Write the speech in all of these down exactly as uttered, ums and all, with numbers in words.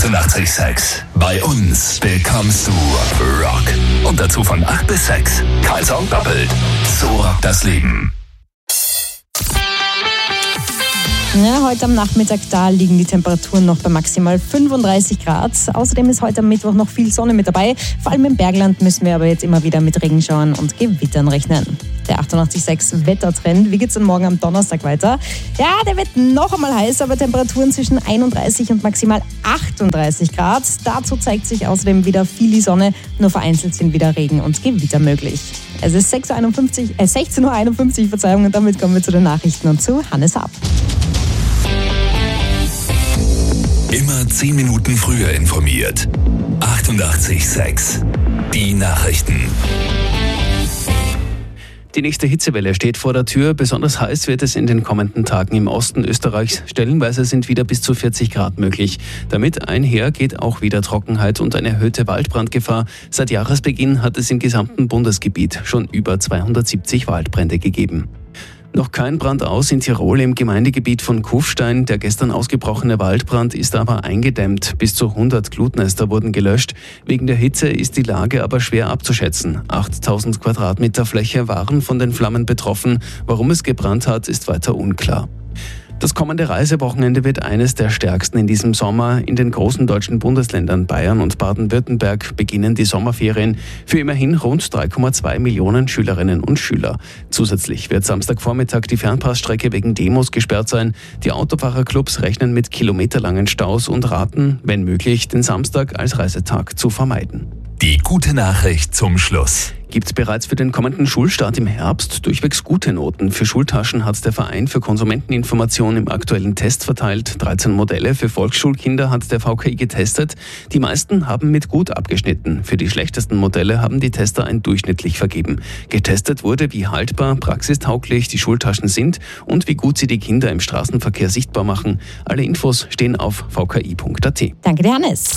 achtundachtzig Komma sechs. Bei uns bekommst du Rock. Und dazu von acht bis sechs. Kein Song doppelt. So rockt das Leben. Ja, heute am Nachmittag, da liegen die Temperaturen noch bei maximal fünfunddreißig Grad. Außerdem ist heute am Mittwoch noch viel Sonne mit dabei. Vor allem im Bergland müssen wir aber jetzt immer wieder mit Regenschauern und Gewittern rechnen. Der achtundachtzig Komma sechs Wettertrend. Wie geht's denn morgen am Donnerstag weiter? Ja, der wird noch einmal heiß, aber Temperaturen zwischen einunddreißig und maximal achtunddreißig Grad. Dazu zeigt sich außerdem wieder viel die Sonne. Nur vereinzelt sind wieder Regen und Gewitter möglich. Es ist sechzehn Uhr einundfünfzig, äh sechzehn Uhr einundfünfzig, Verzeihung, und damit kommen wir zu den Nachrichten und zu Hannes Haab. Immer zehn Minuten früher informiert. achtundachtzig Komma sechs. Die Nachrichten. Die nächste Hitzewelle steht vor der Tür. Besonders heiß wird es in den kommenden Tagen im Osten Österreichs. Stellenweise sind wieder bis zu vierzig Grad möglich. Damit einher geht auch wieder Trockenheit und eine erhöhte Waldbrandgefahr. Seit Jahresbeginn hat es im gesamten Bundesgebiet schon über zweihundertsiebzig Waldbrände gegeben. Noch kein Brand aus in Tirol im Gemeindegebiet von Kufstein. Der gestern ausgebrochene Waldbrand ist aber eingedämmt. Bis zu hundert Glutnester wurden gelöscht. Wegen der Hitze ist die Lage aber schwer abzuschätzen. achttausend Quadratmeter Fläche waren von den Flammen betroffen. Warum es gebrannt hat, ist weiter unklar. Das kommende Reisewochenende wird eines der stärksten in diesem Sommer. In den großen deutschen Bundesländern Bayern und Baden-Württemberg beginnen die Sommerferien für immerhin rund drei Komma zwei Millionen Schülerinnen und Schüler. Zusätzlich wird Samstagvormittag die Fernpassstrecke wegen Demos gesperrt sein. Die Autofahrerclubs rechnen mit kilometerlangen Staus und raten, wenn möglich, den Samstag als Reisetag zu vermeiden. Die gute Nachricht zum Schluss. Gibt es bereits für den kommenden Schulstart im Herbst durchwegs gute Noten. Für Schultaschen hat der Verein für Konsumenteninformation im aktuellen Test verteilt. dreizehn Modelle für Volksschulkinder hat der V K I getestet. Die meisten haben mit gut abgeschnitten. Für die schlechtesten Modelle haben die Tester ein durchschnittlich vergeben. Getestet wurde, wie haltbar, praxistauglich die Schultaschen sind und wie gut sie die Kinder im Straßenverkehr sichtbar machen. Alle Infos stehen auf v k i punkt a t. Danke dir, Hannes.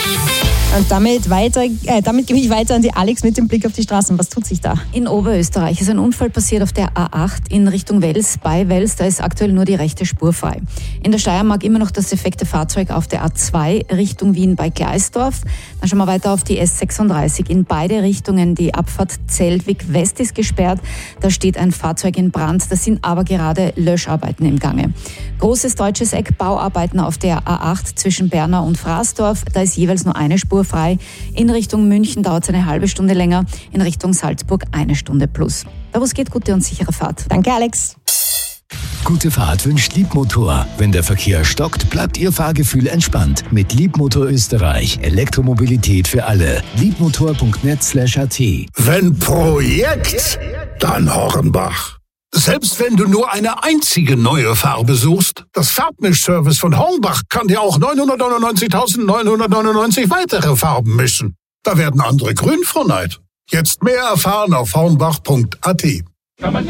Und damit, weiter, äh, damit gebe ich weiter an die Alex mit dem Blick auf die Straßen. Was tut sich da? In Oberösterreich ist ein Unfall passiert auf der A acht in Richtung Wels. Bei Wels, da ist aktuell nur die rechte Spur frei. In der Steiermark immer noch das defekte Fahrzeug auf der A zwei Richtung Wien bei Gleisdorf. Dann schauen wir weiter auf die S sechsunddreißig. In beide Richtungen die Abfahrt Zeltwig West ist gesperrt. Da steht ein Fahrzeug in Brand. Da sind aber gerade Löscharbeiten im Gange. Großes deutsches Eck, Bauarbeiten auf der A acht zwischen Bernau und Fraßdorf. Da ist jeweils nur eine Spur frei. In Richtung München dauert es eine halbe Stunde länger, in Richtung Salzburg eine Stunde plus. Da wo es geht, gute und sichere Fahrt. Danke, Alex. Gute Fahrt wünscht Liebmotor. Wenn der Verkehr stockt, bleibt Ihr Fahrgefühl entspannt. Mit Liebmotor Österreich. Elektromobilität für alle. liebmotor punkt net slash a t. Wenn Projekt, dann Hornbach. Selbst wenn du nur eine einzige neue Farbe suchst, das Farbmischservice von Hornbach kann dir auch neunhundertneunundneunzigtausendneunhundertneunundneunzig weitere Farben mischen. Da werden andere grün vor Neid. Jetzt mehr erfahren auf hornbach punkt a t. Warum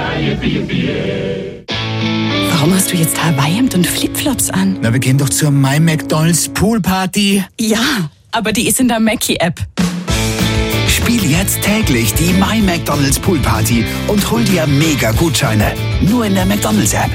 hast du jetzt Hawaii-Hemd und Flipflops an? Na, wir gehen doch zur My McDonald's Poolparty. Ja, aber die ist in der Mackie-App. Spiel jetzt täglich die My McDonald's Poolparty und hol dir mega Gutscheine. Nur in der McDonald's-App.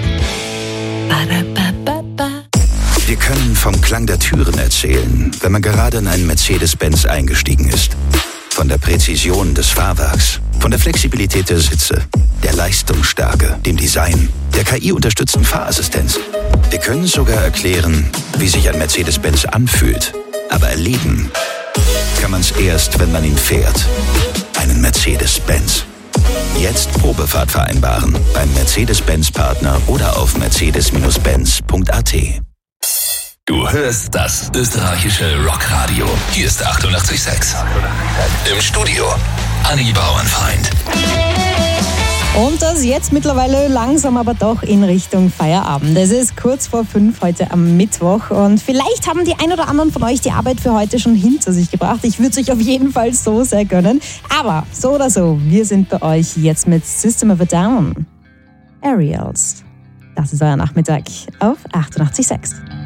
Wir können vom Klang der Türen erzählen, wenn man gerade in einen Mercedes-Benz eingestiegen ist. Von der Präzision des Fahrwerks, von der Flexibilität der Sitze, der Leistungsstärke, dem Design, der K I-unterstützten Fahrassistenz. Wir können sogar erklären, wie sich ein Mercedes-Benz anfühlt. Aber erleben kann man es erst, wenn man ihn fährt. Einen Mercedes-Benz. Jetzt Probefahrt vereinbaren beim Mercedes-Benz-Partner oder auf mercedes Benz punkt a t. Du hörst das österreichische Rockradio. Hier ist achtundachtzig Komma sechs. Im Studio Anni Bauernfeind. Und das jetzt mittlerweile langsam aber doch in Richtung Feierabend. Es ist kurz vor fünf heute am Mittwoch und vielleicht haben die ein oder anderen von euch die Arbeit für heute schon hinter sich gebracht. Ich würde es euch auf jeden Fall so sehr gönnen. Aber so oder so, wir sind bei euch jetzt mit System of a Down. Aerials. Das ist euer Nachmittag auf achtundachtzig Komma sechs.